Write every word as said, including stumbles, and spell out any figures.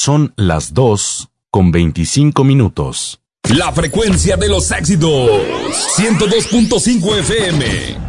Son las dos con veinticinco minutos. La frecuencia de los éxitos. ciento dos punto cinco F M.